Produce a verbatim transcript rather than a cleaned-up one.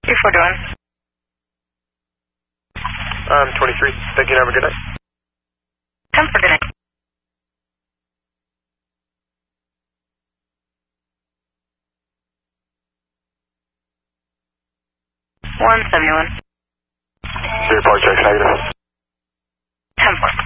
three four doing? Um, twenty-three. Thank you and have a good night. ten for good night. one seventy-one. Zero Park, Jackson, negative. ten four.